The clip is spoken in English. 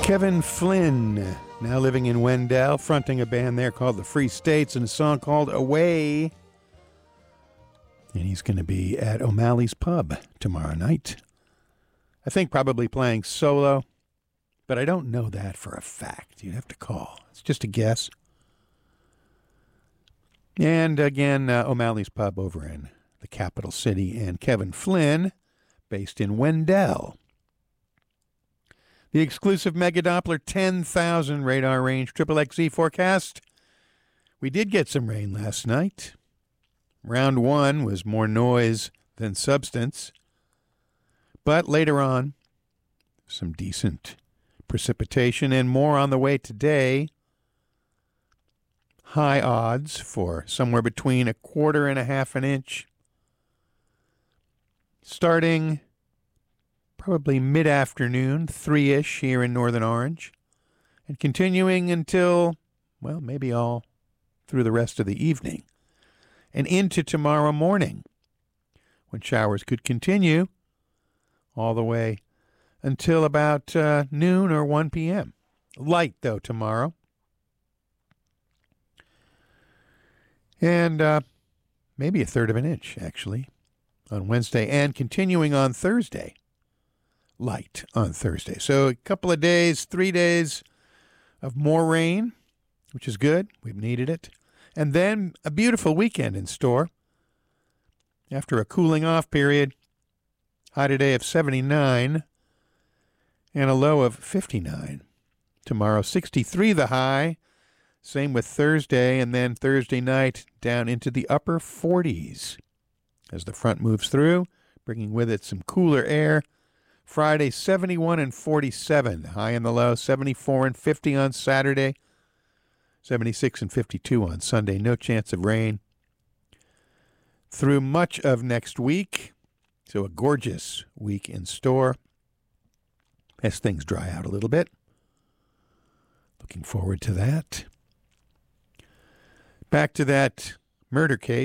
Kevin Flynn, now living in Wendell, fronting a band there called the Free States and a song called Away. And he's going to be at O'Malley's Pub tomorrow night. I think probably playing solo, but I don't know that for a fact. You'd have to call. It's just a guess. And again, O'Malley's Pub over in the capital city, and Kevin Flynn, based in Wendell. The exclusive Mega Doppler 10,000 radar range XXXZ forecast. We did get some rain last night. Round one was more noise than substance. But later on, some decent precipitation and more on the way today. High odds for somewhere between 1/4 and 1/2 an inch. Starting probably mid-afternoon, 3-ish here in northern Orange, and continuing until, well, maybe all through the rest of the evening and into tomorrow morning, when showers could continue all the way until about noon or 1 p.m. Light, though, tomorrow. And maybe 1/3 of an inch, actually, on Wednesday, and continuing on Thursday. Light on Thursday. So a couple of days, 3 days of more rain, which is good. We've needed it. And then a beautiful weekend in store. After a cooling off period, high today of 79 and a low of 59. Tomorrow, 63 the high. Same with Thursday, and then Thursday night down into the upper 40s as the front moves through, bringing with it some cooler air. Friday, 71 and 47, high and the low, 74 and 50 on Saturday, 76 and 52 on Sunday. No chance of rain through much of next week. So a gorgeous week in store as things dry out a little bit. Looking forward to that. Back to that murder case.